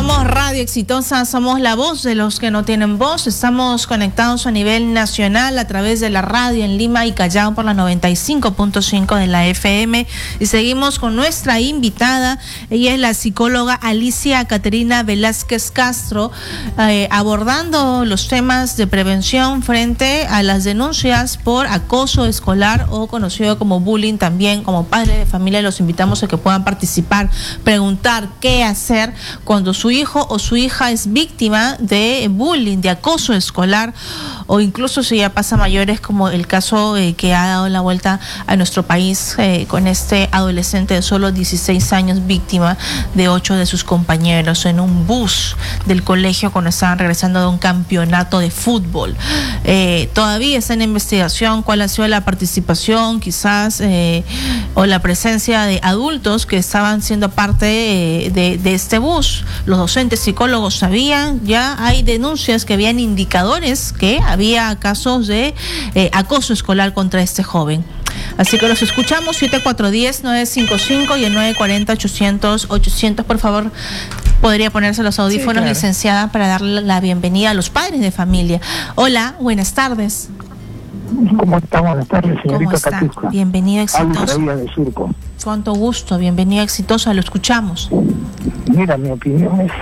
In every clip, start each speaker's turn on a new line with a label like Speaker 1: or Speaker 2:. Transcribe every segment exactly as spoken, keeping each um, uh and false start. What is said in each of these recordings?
Speaker 1: Somos Radio Exitosa, somos la voz de los que no tienen voz. Estamos conectados a nivel nacional a través de la radio en Lima y Callao por la noventa y cinco punto cinco de la F M. Y seguimos con nuestra invitada. Ella es la psicóloga Alicia Caterina Velázquez Castro, eh, abordando los temas de prevención frente a las denuncias por acoso escolar o conocido como bullying. También como padres de familia los invitamos a que puedan participar, preguntar qué hacer cuando su hijo o su hija es víctima de bullying, de acoso escolar, o incluso si ya pasa mayores, como el caso eh, que ha dado la vuelta a nuestro país eh, con este adolescente de solo dieciséis años, víctima de ocho de sus compañeros en un bus del colegio cuando estaban regresando de un campeonato de fútbol. Eh, todavía está en investigación cuál ha sido la participación, quizás, eh, o la presencia de adultos que estaban siendo parte eh, de, de este bus. Los docentes psicólogos sabían, ya hay denuncias que habían indicadores que había casos de eh, acoso escolar contra este joven. Así que los escuchamos, siete cuatro uno cero, nueve cinco cinco y el nueve cuatro cero, ochocientos, ochocientos. Por favor, podría ponerse los audífonos, sí, claro, licenciada, para darle la bienvenida a los padres de familia. Hola, buenas tardes.
Speaker 2: ¿Cómo está? Buenas tardes, señorita Katusca.
Speaker 1: Bienvenido, Exitosa.
Speaker 2: De Surco.
Speaker 1: Cuánto gusto, bienvenido, Exitosa, lo escuchamos.
Speaker 2: Mira, mi opinión es,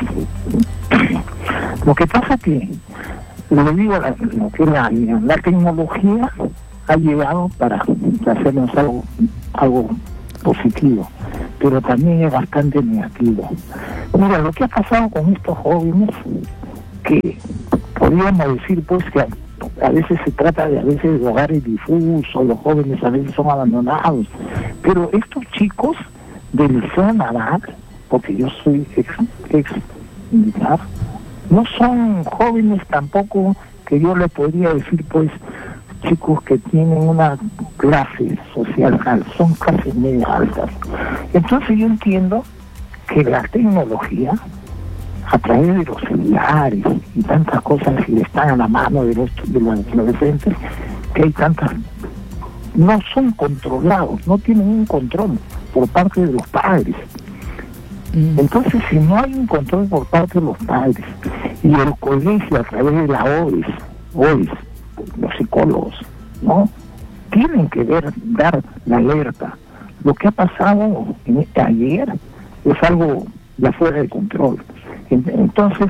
Speaker 2: lo que pasa que, le digo, la, lo que la, la tecnología ha llegado para hacernos algo, algo positivo, pero también es bastante negativo. Mira, lo que ha pasado con estos jóvenes, que podríamos decir pues que a, a veces se trata de a veces de hogares difusos, los jóvenes a veces son abandonados, pero estos chicos del Liceo Naval, porque yo soy ex, ex militar, no son jóvenes tampoco que yo le podría decir pues chicos que tienen una clase social alta, son clases media altas. Entonces yo entiendo que la tecnología, a través de los celulares y tantas cosas que están a la mano de los, de los adolescentes, que hay tantas, no son controlados, no tienen un control por parte de los padres. Entonces, si no hay un control por parte de los padres y el colegio a través de la O E S, O E S, los psicólogos, ¿no?, tienen que ver, dar la alerta. Lo que ha pasado en este, ayer es algo ya fuera de control. Entonces,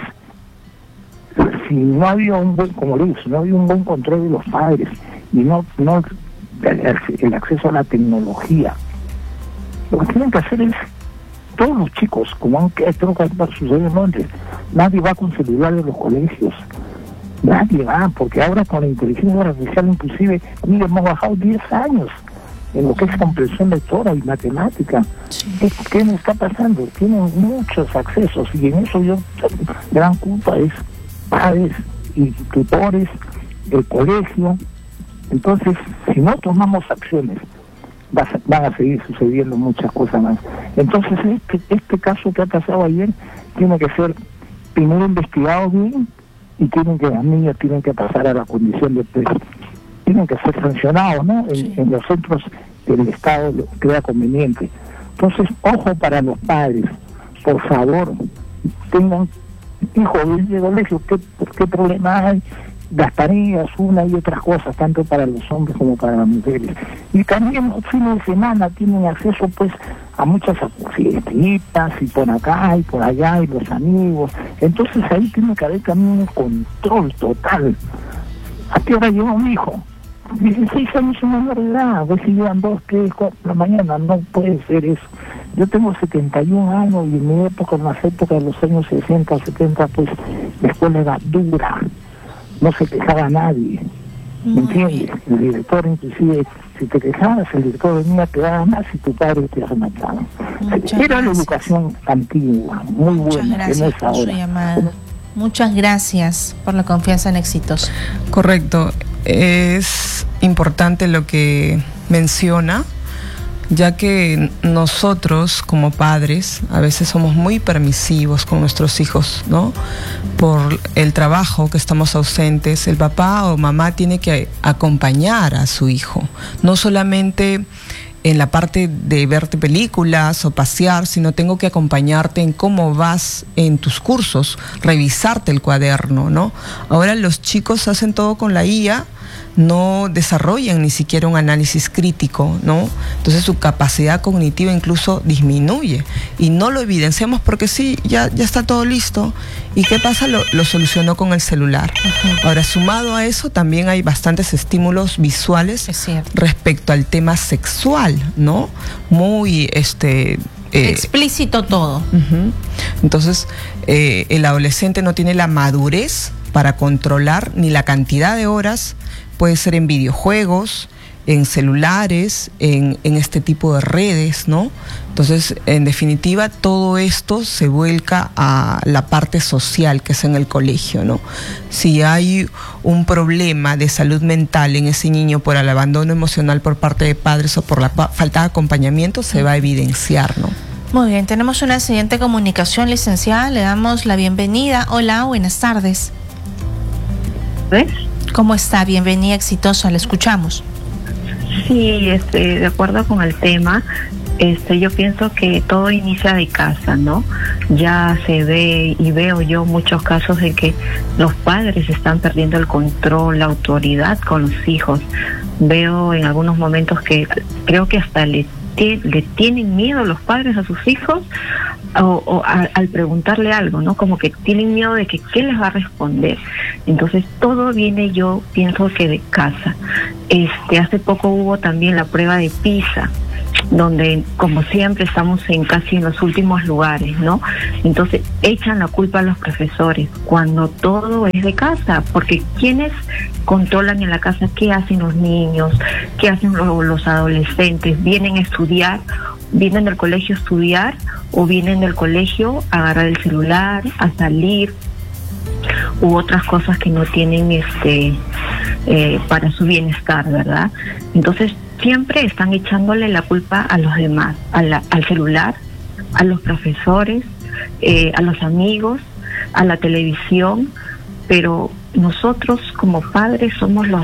Speaker 2: si no había un buen, como digo, si no había un buen control de los padres y no, no el, el acceso a la tecnología, lo que tienen que hacer es, todos los chicos, como han, creo que va a suceder en Londres, nadie va con celular de los colegios, nadie va, porque ahora con la inteligencia artificial inclusive, mire, hemos bajado diez años en lo que es comprensión lectora y matemática. Sí. ¿Qué, ¿Qué me está pasando? Tienen muchos accesos y en eso yo, gran culpa es padres y tutores, el colegio. Entonces, si no tomamos acciones, va, van a seguir sucediendo muchas cosas más. Entonces, este, este caso que ha pasado ayer tiene que ser primero investigado bien y tienen que, las niñas tienen que pasar a la condición de preso. Tienen que ser sancionados, ¿no? En, sí. en los centros del Estado lo crea conveniente. Entonces, ojo para los padres, por favor, tengan hijos de colegio, ¿qué, qué problema hay? Las tareas, una y otras cosas, tanto para los hombres como para las mujeres. Y también los fines de semana tienen acceso pues a muchas fiestitas y por acá y por allá y los amigos. Entonces ahí tiene que haber también un control total. ¿A qué hora llega un hijo? dieciséis años es menor de edad, a ver si llevan dos, tres, cuatro de la mañana, no puede ser eso. Yo tengo setenta y un años y en mi época, en las épocas de los años sesenta, setenta, pues la escuela era dura, no se quejaba nadie, ¿me entiendes? El director inclusive, si te quejabas, el director venía, te daba más y tu padre te remataba. Era la educación antigua, muy buena, que no es ahora.
Speaker 1: Muchas gracias por la confianza en Exitosa.
Speaker 3: Correcto. Es importante lo que menciona, ya que nosotros como padres a veces somos muy permisivos con nuestros hijos, ¿no? Por el trabajo que estamos ausentes, el papá o mamá tiene que acompañar a su hijo, no solamente en la parte de verte películas o pasear, sino tengo que acompañarte en cómo vas en tus cursos, revisarte el cuaderno, ¿no? Ahora los chicos hacen todo con la I A, no desarrollan ni siquiera un análisis crítico, ¿no? Entonces su capacidad cognitiva incluso disminuye y no lo evidenciamos porque sí, ya, ya está todo listo. ¿Y qué pasa? Lo, lo solucionó con el celular. Uh-huh. Ahora, sumado a eso, también hay bastantes estímulos visuales respecto al tema sexual, ¿no? Muy, este...
Speaker 1: Eh, explícito todo.
Speaker 3: Uh-huh. Entonces, eh, el adolescente no tiene la madurez para controlar ni la cantidad de horas. Puede ser en videojuegos, en celulares, en, en este tipo de redes, ¿no? Entonces, en definitiva, todo esto se vuelca a la parte social, que es en el colegio, ¿no? Si hay un problema de salud mental en ese niño por el abandono emocional por parte de padres o por la falta de acompañamiento, se va a evidenciar, ¿no?
Speaker 1: Muy bien, tenemos una siguiente comunicación, licenciada. Le damos la bienvenida. Hola, buenas tardes.
Speaker 4: ¿Ves?
Speaker 1: ¿Cómo está? Bienvenida, exitosa, le escuchamos.
Speaker 4: Sí, este, de acuerdo con el tema, este, yo pienso que todo inicia de casa, ¿no? Ya se ve y veo yo muchos casos en que los padres están perdiendo el control, la autoridad con los hijos. Veo en algunos momentos que creo que hasta le, le tienen miedo los padres a sus hijos o, o a, al preguntarle algo, ¿no? Como que tienen miedo de que qué les va a responder. Entonces todo viene, yo pienso que de casa. Este, hace poco hubo también la prueba de PISA, donde como siempre estamos en casi en los últimos lugares, ¿no? Entonces echan la culpa a los profesores cuando todo es de casa, porque ¿quiénes controlan en la casa qué hacen los niños, qué hacen los, los adolescentes? ¿Vienen a estudiar? ¿Vienen del colegio a estudiar? ¿O vienen del colegio a agarrar el celular, a salir? U otras cosas que no tienen este eh, para su bienestar, ¿verdad? Entonces siempre están echándole la culpa a los demás, a la, al celular, a los profesores, eh, a los amigos, a la televisión, pero nosotros como padres somos los